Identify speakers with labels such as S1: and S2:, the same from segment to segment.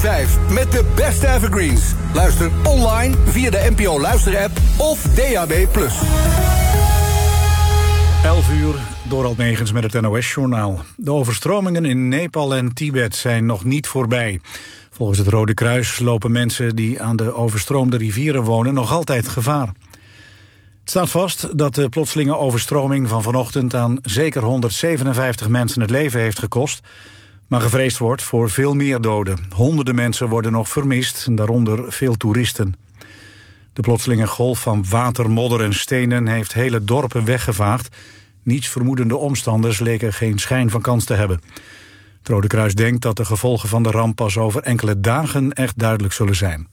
S1: 5 met de beste evergreens. Luister online via de NPO Luisterapp of DAB+.
S2: 11 uur, Dorald Megens met het NOS-journaal. De overstromingen in Nepal en Tibet zijn nog niet voorbij. Volgens het Rode Kruis lopen mensen die aan de overstroomde rivieren wonen nog altijd gevaar. Het staat vast dat de plotselinge overstroming van vanochtend aan zeker 157 mensen het leven heeft gekost, maar gevreesd wordt voor veel meer doden. Honderden mensen worden nog vermist, daaronder veel toeristen. De plotselinge golf van water, modder en stenen heeft hele dorpen weggevaagd. Niets vermoedende omstanders leken geen schijn van kans te hebben. Het Rode Kruis denkt dat de gevolgen van de ramp pas over enkele dagen echt duidelijk zullen zijn.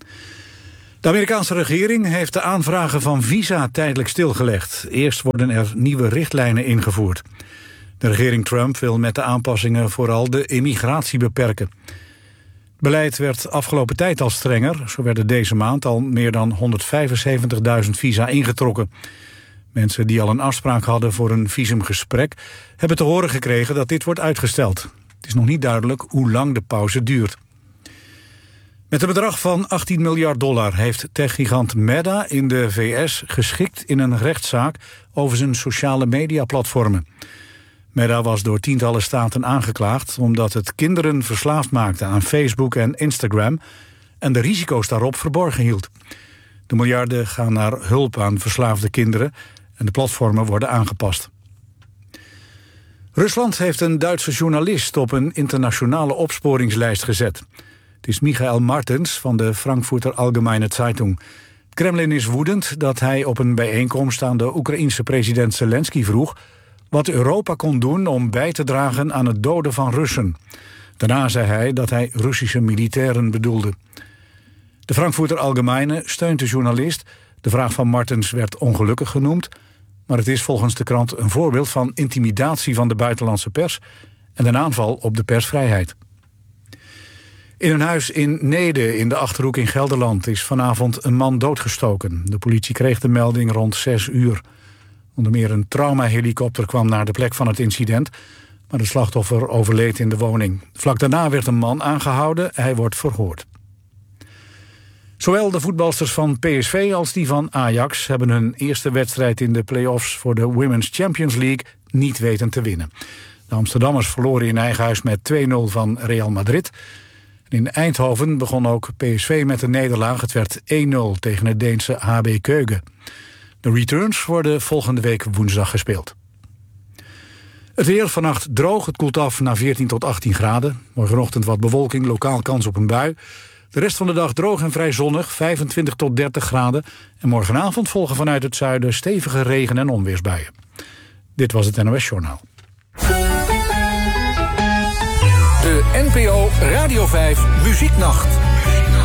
S2: De Amerikaanse regering heeft de aanvragen van visa tijdelijk stilgelegd. Eerst worden er nieuwe richtlijnen ingevoerd. De regering Trump wil met de aanpassingen vooral de immigratie beperken. Het beleid werd afgelopen tijd al strenger. Zo werden deze maand al meer dan 175.000 visa ingetrokken. Mensen die al een afspraak hadden voor een visumgesprek hebben te horen gekregen dat dit wordt uitgesteld. Het is nog niet duidelijk hoe lang de pauze duurt. Met een bedrag van $18 miljard heeft techgigant Meta in de VS geschikt in een rechtszaak over zijn sociale mediaplatformen. Meta was door tientallen staten aangeklaagd omdat het kinderen verslaafd maakte aan Facebook en Instagram en de risico's daarop verborgen hield. De miljarden gaan naar hulp aan verslaafde kinderen en de platformen worden aangepast. Rusland heeft een Duitse journalist op een internationale opsporingslijst gezet. Het is Michael Martens van de Frankfurter Allgemeine Zeitung. Het Kremlin is woedend dat hij op een bijeenkomst aan de Oekraïense president Zelensky vroeg wat Europa kon doen om bij te dragen aan het doden van Russen. Daarna zei hij dat hij Russische militairen bedoelde. De Frankfurter Allgemeine steunt de journalist. De vraag van Martens werd ongelukkig genoemd, maar het is volgens de krant een voorbeeld van intimidatie van de buitenlandse pers en een aanval op de persvrijheid. In een huis in Neede in de Achterhoek in Gelderland is vanavond een man doodgestoken. De politie kreeg de melding rond 6 uur. Onder meer een traumahelikopter kwam naar de plek van het incident, maar het slachtoffer overleed in de woning. Vlak daarna werd een man aangehouden, hij wordt verhoord. Zowel de voetbalsters van PSV als die van Ajax hebben hun eerste wedstrijd in de play-offs voor de Women's Champions League niet weten te winnen. De Amsterdammers verloren in eigen huis met 2-0 van Real Madrid. In Eindhoven begon ook PSV met een nederlaag. Het werd 1-0 tegen het Deense HB Køge. De returns worden volgende week woensdag gespeeld. Het weer vannacht droog, het koelt af naar 14 tot 18 graden. Morgenochtend wat bewolking, lokaal kans op een bui. De rest van de dag droog en vrij zonnig, 25 tot 30 graden. En morgenavond volgen vanuit het zuiden stevige regen- en onweersbuien. Dit was het NOS Journaal.
S1: De NPO Radio 5 Muzieknacht.